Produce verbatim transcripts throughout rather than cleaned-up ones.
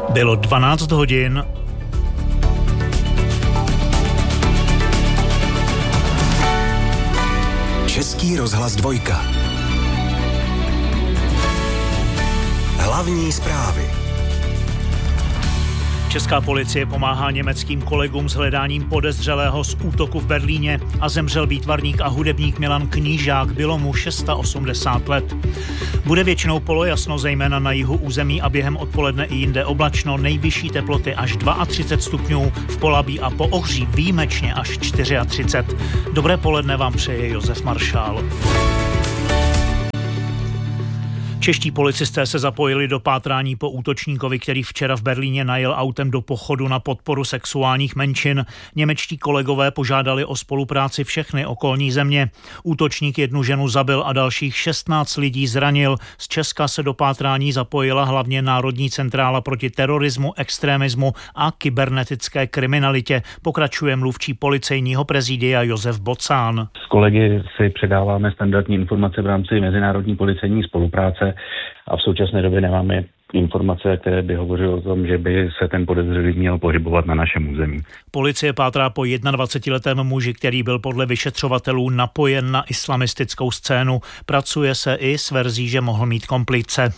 Bylo dvanáct hodin. Český rozhlas dvojka. Hlavní zprávy. Česká policie pomáhá německým kolegům s hledáním podezřelého z útoku v Berlíně a zemřel výtvarník a hudebník Milan Knížák, bylo mu osmdesát šest let. Bude většinou polojasno, zejména na jihu území a během odpoledne i jinde oblačno, nejvyšší teploty až třicet dva stupňů, v Polabí a po Ohří výjimečně až třicet čtyři. Dobré poledne vám přeje Josef Maršál. Čeští policisté se zapojili do pátrání po útočníkovi, který včera v Berlíně najel autem do pochodu na podporu sexuálních menšin. Němečtí kolegové požádali o spolupráci všechny okolní země. Útočník jednu ženu zabil a dalších šestnáct lidí zranil. Z Česka se do pátrání zapojila hlavně Národní centrála proti terorismu, extremismu a kybernetické kriminalitě. Pokračuje mluvčí policejního prezidia Josef Bocán. S kolegy si předáváme standardní informace v rámci mezinárodní policejní spolupráce a v současné době nemáme informace, které by hovořily o tom, že by se ten podezřelý měl pohybovat na našem území. Policie pátrá po dvacetijednoletém muži, který byl podle vyšetřovatelů napojen na islamistickou scénu. Pracuje se i s verzí, že mohl mít komplice.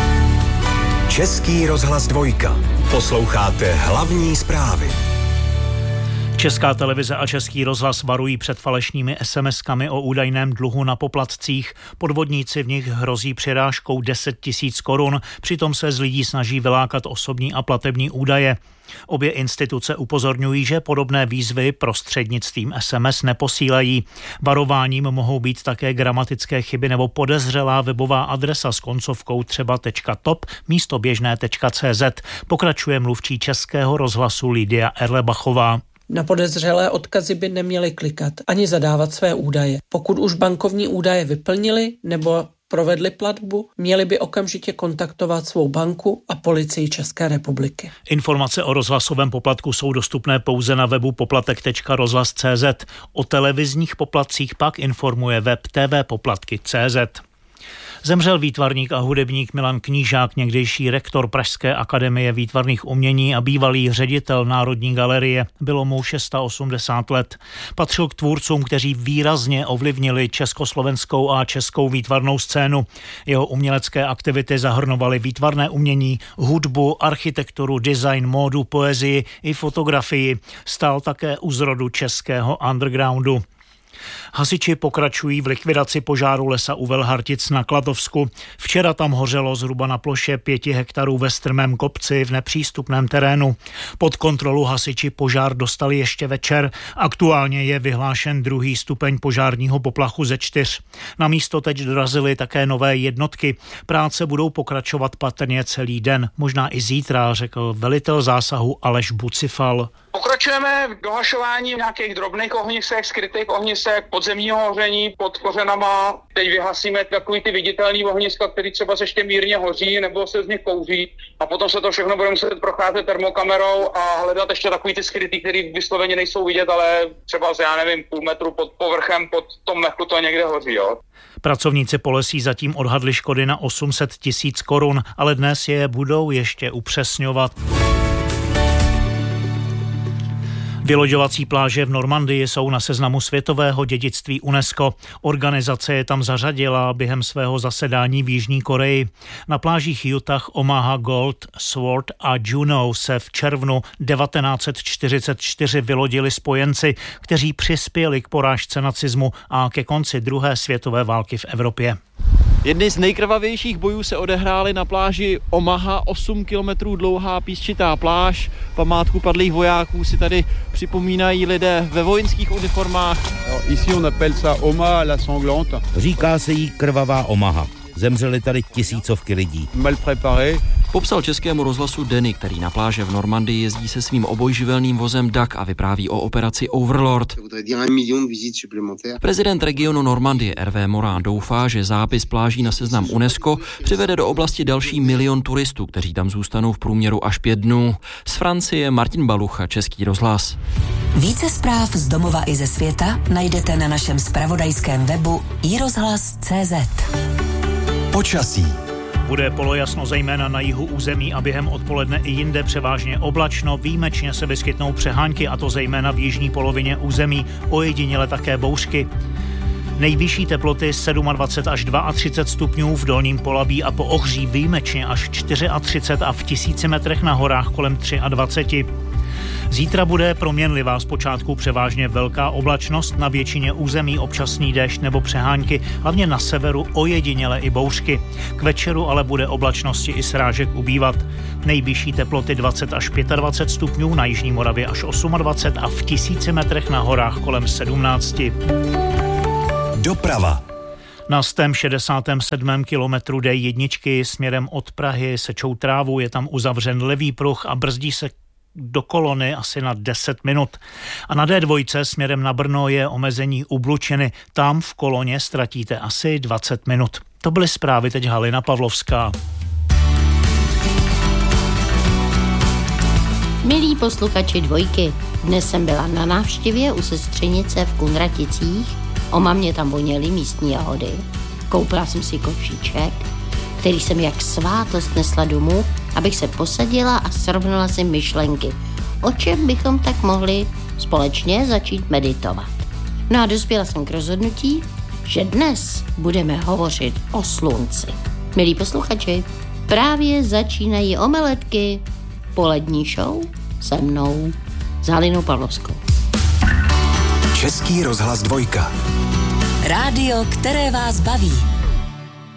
Český rozhlas dvojka. Posloucháte hlavní zprávy. Česká televize a Český rozhlas varují před falešnými es em eskami o údajném dluhu na poplatcích. Podvodníci v nich hrozí přirážkou deset tisíc korun, přitom se z lidí snaží vylákat osobní a platební údaje. Obě instituce upozorňují, že podobné výzvy prostřednictvím es em es neposílají. Varováním mohou být také gramatické chyby nebo podezřelá webová adresa s koncovkou třeba .top místo běžné .cz. Pokračuje mluvčí Českého rozhlasu Lidia Erlebachová. Na podezřelé odkazy by neměli klikat ani zadávat své údaje. Pokud už bankovní údaje vyplnili nebo provedli platbu, měli by okamžitě kontaktovat svou banku a policii České republiky. Informace o rozhlasovém poplatku jsou dostupné pouze na webu poplatek tečka rozhlas tečka cz. O televizních poplatcích pak informuje web tvpoplatky tečka cz. Zemřel výtvarník a hudebník Milan Knížák, někdejší rektor Pražské akademie výtvarných umění a bývalý ředitel Národní galerie. Bylo mu osmdesát šest let. Patřil k tvůrcům, kteří výrazně ovlivnili československou a českou výtvarnou scénu. Jeho umělecké aktivity zahrnovaly výtvarné umění, hudbu, architekturu, design, módu, poezii i fotografii. Stál také u zrodu českého undergroundu. Hasiči pokračují v likvidaci požáru lesa u Velhartic na Klatovsku. Včera tam hořelo zhruba na ploše pěti hektarů ve strmém kopci v nepřístupném terénu. Pod kontrolu hasiči požár dostali ještě večer. Aktuálně je vyhlášen druhý stupeň požárního poplachu ze čtyř. Na místo teď dorazily také nové jednotky. Práce budou pokračovat patrně celý den, možná i zítra, řekl velitel zásahu Aleš Bucifal. Pokračujeme v dohašování nějakých drobných ohnisek, skrytých ohnisek, podzemního hoření pod kořenama. Teď vyhasíme takový ty viditelný ohniska, který třeba se ještě mírně hoří nebo se z nich kouří. A potom se to všechno bude muset procházet termokamerou a hledat ještě takový ty skrytý, který vysloveně nejsou vidět, ale třeba já nevím, půl metru pod povrchem, pod tom mechu to někde hoří, jo. Pracovníci polesí zatím odhadli škody na osm set tisíc korun, ale dnes je budou ještě upřesňovat. Vyloďovací pláže v Normandii jsou na seznamu světového dědictví UNESCO. Organizace je tam zařadila během svého zasedání v Jižní Koreji. Na plážích Utah, Omaha, Gold, Sword a Juneau se v červnu devatenáct set čtyřicet čtyři vylodili spojenci, kteří přispěli k porážce nacismu a ke konci druhé světové války v Evropě. Jedny z nejkrvavějších bojů se odehrály na pláži Omaha, osm kilometrů dlouhá písčitá pláž. Památku padlých vojáků si tady připomínají lidé ve vojenských uniformách. Ici on appelle ça Omaha la sanglante. Říká se jí krvavá Omaha. Zemřely tady tisícovky lidí. Mal préparé. Popsal Českému rozhlasu Denny, který na pláže v Normandii jezdí se svým obojživelným vozem Duck a vypráví o operaci Overlord. Prezident regionu Normandie Hervé Morin doufá, že zápis pláží na seznam UNESCO přivede do oblasti další milion turistů, kteří tam zůstanou v průměru až pět dnů. Z Francie Martin Balucha, Český rozhlas. Více zpráv z domova i ze světa najdete na našem zpravodajském webu i rozhlas tečka cé zet. Počasí. Bude polojasno zejména na jihu území a během odpoledne i jinde převážně oblačno, výjimečně se vyskytnou přehánky, a to zejména v jižní polovině území, ojediněle také bouřky. Nejvyšší teploty dvacet sedm až třicet dva stupňů v Dolním Polabí a po Ohří výjimečně až třicet čtyři a v tisíci metrech na horách kolem dvacet tři. Zítra bude proměnlivá, zpočátku převážně velká oblačnost, na většině území občasný déšť nebo přehánky, hlavně na severu ojediněle i bouřky. K večeru ale bude oblačnosti i srážek ubývat. Nejvyšší teploty dvacet až dvacet pět stupňů, na jižní Moravě až dvacet osm a v tisíci metrech na horách kolem sedmnáct. Doprava. Na sto šedesátém sedmém kilometru D jedna směrem od Prahy sečou trávu, je tam uzavřen levý pruh a brzdí se do kolony asi na deset minut. A na D dva směrem na Brno je omezení u Blučiny. Tam v koloně ztratíte asi dvacet minut. To byly zprávy, teď Halina Pavlovská. Milí posluchači Dvojky, dnes jsem byla na návštěvě u sestřenice v Kunraticích. O mamě tam voněly místní jahody. Koupila jsem si košíček, který jsem jak svátost nesla domů, abych se posadila a srovnala si myšlenky. O čem bychom tak mohli společně začít meditovat. No a dospěla jsem k rozhodnutí, že dnes budeme hovořit o slunci. Milí posluchači, právě začínají omeletky. Polední show se mnou, s Halinou Pavlovskou. Český rozhlas Dvojka. Rádio, které vás baví.